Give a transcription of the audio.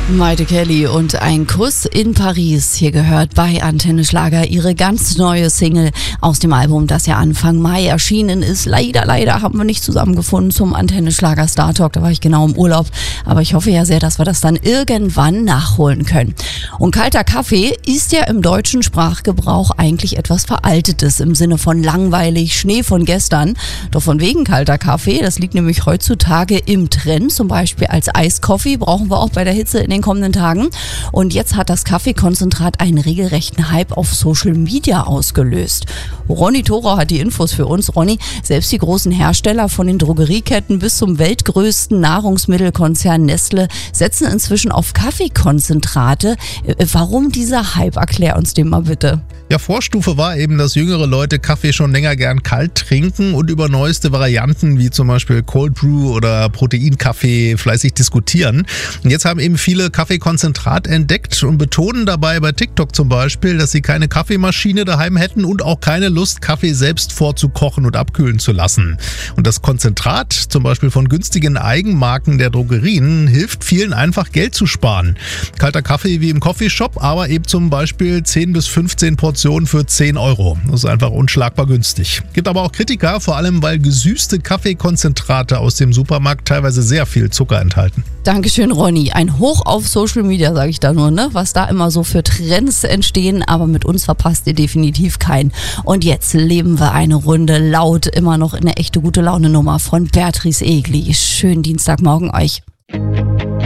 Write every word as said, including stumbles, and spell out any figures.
Maite Kelly und ein Kuss in Paris. Hier gehört bei Antenne Schlager ihre ganz neue Single aus dem Album, das ja Anfang Mai erschienen ist. Leider, leider haben wir nicht zusammengefunden zum Antenne Schlager Star Talk. Da war ich genau im Urlaub. Aber ich hoffe ja sehr, dass wir das dann irgendwann nachholen können. Und kalter Kaffee ist ja im deutschen Sprachgebrauch eigentlich etwas Veraltetes im Sinne von langweilig, Schnee von gestern. Doch von wegen kalter Kaffee, das liegt nämlich heutzutage im Trend. Zum Beispiel als Eiskoffee brauchen wir auch bei der Hitze in den kommenden Tagen. Und jetzt hat das Kaffeekonzentrat einen regelrechten Hype auf Social Media ausgelöst. Ronny Thorau hat die Infos für uns. Ronny, selbst die großen Hersteller von den Drogerieketten bis zum weltgrößten Nahrungsmittelkonzern Nestle setzen inzwischen auf Kaffeekonzentrate. Warum dieser Hype? Erklär uns den mal bitte. Ja, Vorstufe war eben, dass jüngere Leute Kaffee schon länger gern kalt trinken und über neueste Varianten wie zum Beispiel Cold Brew oder Proteinkaffee fleißig diskutieren. Und jetzt haben eben viele Kaffeekonzentrat entdeckt und betonen dabei bei TikTok zum Beispiel, dass sie keine Kaffeemaschine daheim hätten und auch keine Lust, Kaffee selbst vorzukochen und abkühlen zu lassen. Und das Konzentrat, zum Beispiel von günstigen Eigenmarken der Drogerien, hilft vielen einfach Geld zu sparen. Kalter Kaffee wie im Coffeeshop, aber eben zum Beispiel zehn bis fünfzehn Portionen für zehn Euro. Das ist einfach unschlagbar günstig. Gibt aber auch Kritiker, vor allem weil gesüßte Kaffeekonzentrate aus dem Supermarkt teilweise sehr viel Zucker enthalten. Dankeschön, Ronny. Ein Hoch auf Social Media, sage ich da nur, ne? Was da immer so für Trends entstehen, aber mit uns verpasst ihr definitiv keinen. Und jetzt leben wir eine Runde laut, immer noch in eine echte gute Laune Nummer von Beatrice Egli. Schönen Dienstagmorgen euch.